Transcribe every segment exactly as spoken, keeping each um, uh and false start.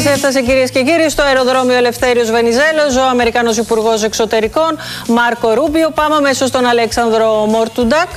έφτασε, κυρίες και κύριοι, στο αεροδρόμιο Ελευθέριος Βενιζέλος ο Αμερικανός Υπουργός Εξωτερικών Μάρκο Ρούμπιο. Πάμε αμέσως στον Αλέξανδρο Μορτουντάκ.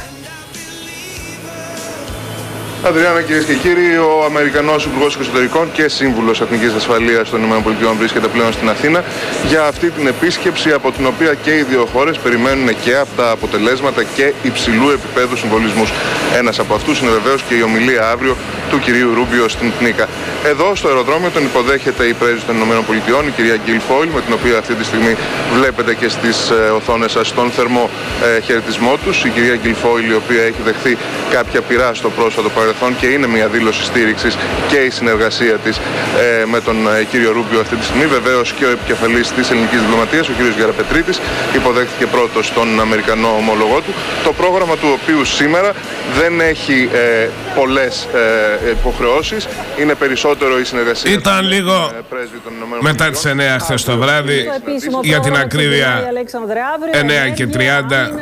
Αδριάννα, κυρίες και κύριοι, ο Αμερικανός Υπουργός Εξωτερικών και Σύμβουλος Εθνικής Ασφαλείας των ΗΠΑ βρίσκεται πλέον στην Αθήνα για αυτή την επίσκεψη, από την οποία και οι δύο χώρες περιμένουν και αυτά αποτελέσματα και υψηλού επίπεδου συμβολισμούς. Ένας από αυτούς είναι βεβαίως και η ομιλία αύριο του κυρίου Ρούμπιο στην Τνίκα. Εδώ στο αεροδρόμιο τον υποδέχεται η πρέσβης των ΗΠΑ, η κυρία Γκίλ Φόιλ, με την οποία αυτή τη στιγμή βλέπετε και στις οθόνες σας τον θερμό ε, χαιρετισμό τους. Η κυρία Γκίλ Φόιλ, η οποία έχει δεχθεί κάποια πειρά στο πρόσφατο παρελθόν και είναι μια δήλωση στήριξης και η συνεργασία της ε, με τον ε, κύριο Ρούμπιο αυτή τη στιγμή. Βεβαίως και ο επικεφαλής της ελληνικής διπλωματίας, ο κύριος Γεραπετρίτης, υποδέχθηκε πρώτος τον Αμερικανό ομόλογό του. Το πρόγραμμα του οποίου σήμερα δεν έχει ε, πολλές ε, υποχρεώσεις, είναι περισσότερο η συνεργασία. Ήταν λίγο μετά τις εννιά χθες το βράδυ, για την ακρίβεια εννιά και τριάντα,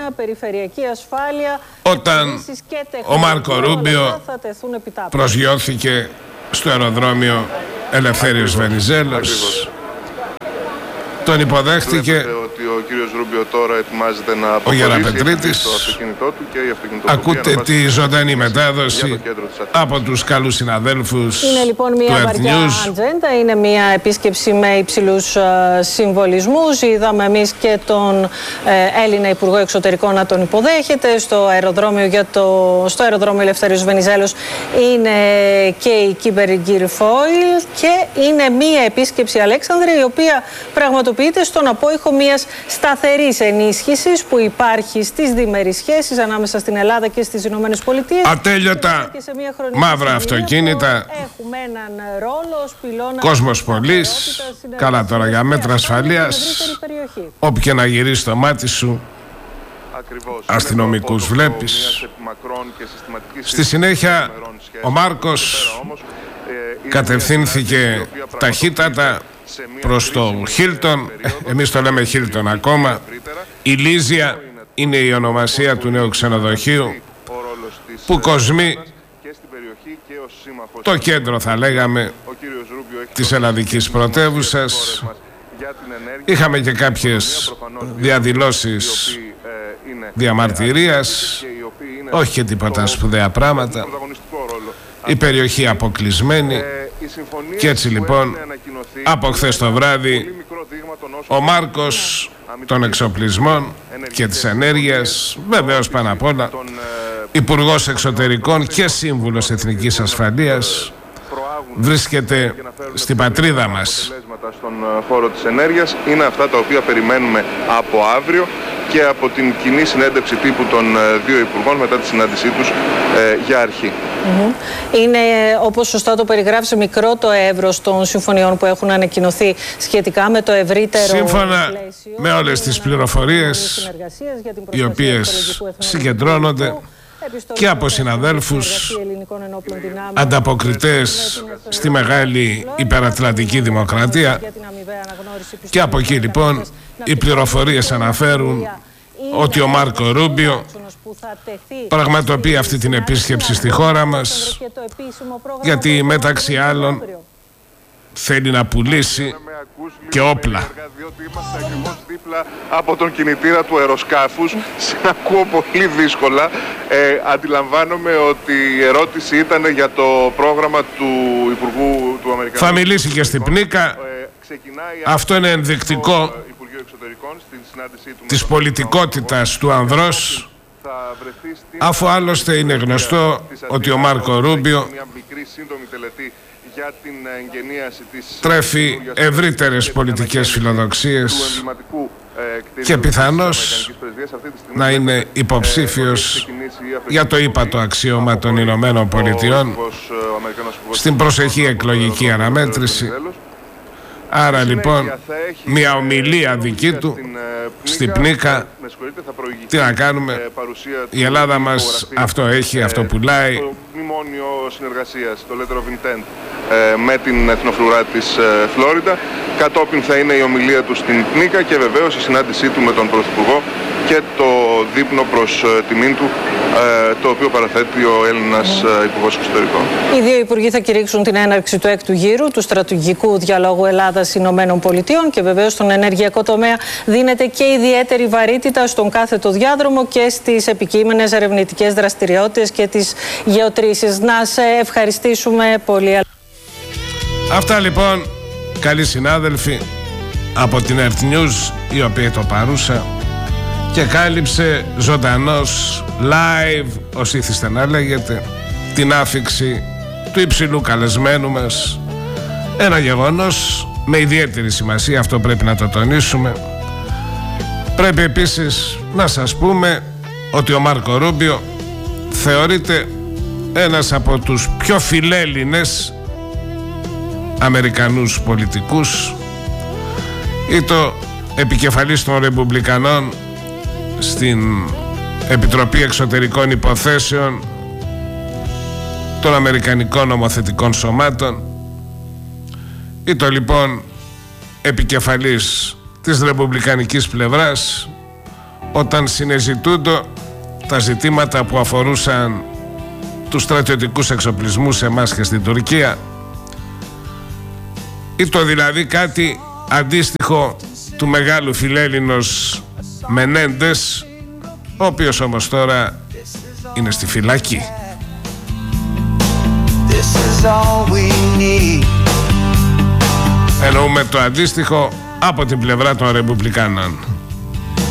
όταν ο Μάρκο Ρούμπιο προσγειώθηκε στο αεροδρόμιο Ελευθέριος Βενιζέλος. Τον υποδέχτηκε ότι ο κύριος Ρούμπιο τώρα ετοιμάζεται να ο Γεραπετρίτης. το αυτοκίνητό του και η Ακούτε τη ζωντανή μετάδοση από τους καλούς συναδέλφους. Είναι λοιπόν μια βαριά ατζέντα, είναι μια επίσκεψη με υψηλούς uh, συμβολισμούς. Είδαμε εμείς και τον uh, Έλληνα Υπουργό Εξωτερικών να τον υποδέχεται στο αεροδρόμιο, για το, στο αεροδρόμιο Ελευθέριος Βενιζέλος. Είναι και η Κίμπερ Γκίλ Φόιλ και είναι μια επίσκεψη, Αλέξανδρε, η οποία πραγματοποιείται στον απόϊχο μιας σταθερής ενίσχυσης που υπάρχει στις διμερείς σχέσεις ανάμεσα στην Ελλάδα και στις Ηνωμένες Πολιτείες. Ατέλειωτα μαύρα αυτοκίνητα, κόσμος πολύς. Καλά τώρα για μέτρα ασφαλείας, όπου και να γυρίσει το μάτι σου, αστυνομικούς βλέπεις. Στη συνέχεια ο Μάρκος κατευθύνθηκε ταχύτατα προς το Χίλτον, εμείς το λέμε Χίλτον ακόμα. Η Λίζια είναι η ονομασία του νέου ξενοδοχείου που κοσμεί το κέντρο, θα λέγαμε, της ελλαδικής πρωτεύουσας. Είχαμε και κάποιες διαδηλώσεις διαμαρτυρίας, όχι και τίποτα σπουδαία πράγματα. Η περιοχή αποκλεισμένη. Και έτσι λοιπόν από χθες το βράδυ ο Μάρκος των εξοπλισμών και της ενέργειας, βεβαίως πάνω απ' όλα Υπουργός Εξωτερικών και Σύμβουλος Εθνικής Ασφαλείας, βρίσκεται στην πατρίδα μας. Στον χώρο της ενέργειας είναι αυτά τα οποία περιμένουμε από αύριο και από την κοινή συνέντευξη τύπου των δύο υπουργών μετά τη συνάντησή τους ε, για αρχή. Mm-hmm. Είναι, όπως σωστά το περιγράφει, μικρό το εύρος των συμφωνιών που έχουν ανακοινωθεί σχετικά με το ευρύτερο σύμφωνα πλαίσιο, με όλες τις πληροφορίες οι οποίες συγκεντρώνονται και από συναδέλφους ανταποκριτές στη μεγάλη υπερατλαντική δημοκρατία. Και από εκεί λοιπόν οι πληροφορίες αναφέρουν ότι ο Μάρκο Ρούμπιο πραγματοποιεί αυτή την επίσκεψη στη χώρα μας, γιατί μεταξύ άλλων θέλει να πουλήσει και όπλα. Διότι είμαστε ακριβώς δίπλα από τον κινητήρα του αεροσκάφους. Σε ακούω πολύ δύσκολα. Ε, αντιλαμβάνομαι ότι η ερώτηση ήταν για το πρόγραμμα του Υπουργού του Αμερικανικού. Θα μιλήσει και στην Πνίκα. Ε, Αυτό είναι ενδεικτικό της πολιτικότητας του ανδρός, αφού άλλωστε είναι γνωστό ότι ο Μάρκο Ρούμπιο τρέφει ευρύτερες πολιτικές φιλοδοξίες και πιθανώς να είναι υποψήφιος για το ύπατο αξίωμα των Ηνωμένων Πολιτειών στην προσεχή εκλογική αναμέτρηση. Άρα λοιπόν μια ομιλία δική του στην Πνίκα, τι να κάνουμε, η Ελλάδα μας αυτό έχει, αυτό πουλάει. Το μνημόνιο συνεργασίας, το letter of intent, με την εθνοφρουρά της Φλόριντα. Κατόπιν θα είναι η ομιλία του στην Πνίκα και βεβαίως η συνάντησή του με τον Πρωθυπουργό και το δείπνο προς τιμήν του το οποίο παραθέτει ο Έλληνας Υπουργός Εξωτερικών. Οι δύο υπουργοί θα κηρύξουν την έναρξη του έκτου γύρου του στρατηγικού διαλόγου Ελλάδας-Ηνωμένων Πολιτειών και βεβαίως στον ενεργειακό τομέα δίνεται και ιδιαίτερη βαρύτητα στον κάθετο διάδρομο και στις επικείμενες ερευνητικές δραστηριότητες και τις γεωτρήσεις. Να σε ευχαριστήσουμε πολύ. Αυτά λοιπόν, καλοί συνάδελφοι, από την Earth News, η οποία το παρούσα και κάλυψε ζωντανός, live, ως ήθιστε να λέγεται, την άφιξη του υψηλού καλεσμένου μας. Ένα γεγονός με ιδιαίτερη σημασία, αυτό πρέπει να το τονίσουμε. Πρέπει επίσης να σας πούμε ότι ο Μάρκο Ρούμπιο θεωρείται ένας από τους πιο φιλέλληνες Αμερικανούς πολιτικούς, ή το επικεφαλής των Ρεπουμπλικανών στην Επιτροπή Εξωτερικών Υποθέσεων των Αμερικανικών Νομοθετικών Σωμάτων, ή το λοιπόν επικεφαλής της ρεπουμπλικανικής πλευράς όταν συνεζητούντο τα ζητήματα που αφορούσαν τους στρατιωτικούς εξοπλισμούς σε εμάς και στην Τουρκία, ή το δηλαδή κάτι αντίστοιχο του μεγάλου φιλέλληνος Μενέντες, ο οποίος όμως τώρα είναι στη φυλακή. Εννοούμε το αντίστοιχο από την πλευρά των Ρεπουμπλικάνων.